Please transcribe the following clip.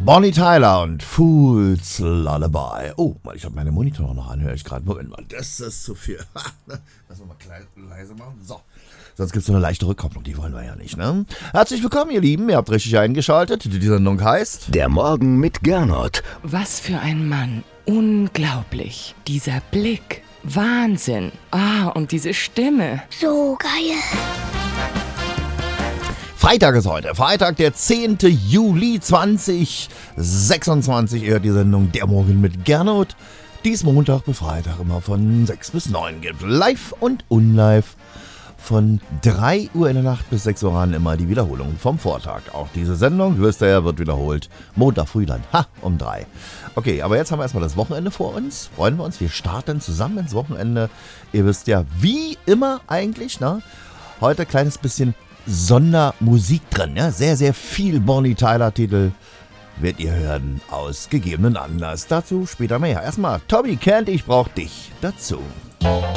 Bonnie Tyler und Fool's Lullaby. Oh, ich habe meine Monitore noch an, höre ich gerade. Moment mal, das ist zu viel. Lass mal leise machen. So. Sonst gibt es so eine leichte Rückkopplung, die wollen wir ja nicht, ne? Herzlich willkommen, ihr Lieben. Ihr habt richtig eingeschaltet. Die Sendung heißt Der Morgen mit Gernot. Was für ein Mann. Unglaublich. Dieser Blick. Wahnsinn. Und diese Stimme. So geil. Freitag ist heute. Freitag, der 10. Juli 2026. Ihr hört die Sendung Der Morgen mit Gernot. Dies Montag bis Freitag immer von 6 bis 9 gibt. Live und unlive. Von 3 Uhr in der Nacht bis 6 Uhr an immer die Wiederholung vom Vortag. Auch diese Sendung, wisst ihr ja, wird wiederholt. Montag früh dann, um 3. Okay, aber jetzt haben wir erstmal das Wochenende vor uns. Freuen wir uns, wir starten zusammen ins Wochenende. Ihr wisst ja, wie immer eigentlich, ne? Heute ein kleines bisschen Sondermusik drin, ja? Sehr, sehr viel Bonnie Tyler Titel werdet ihr hören aus gegebenen Anlass. Dazu später mehr. Erstmal Tommy Kent, ich brauch dich dazu.